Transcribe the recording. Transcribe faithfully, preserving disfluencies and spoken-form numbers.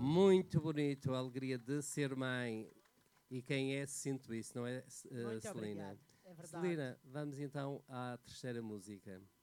Muito bonito, a alegria de ser mãe. E quem é, sinto isso, não é, uh, Muito Celina? obrigada, é verdade. Celina, vamos então à terceira música.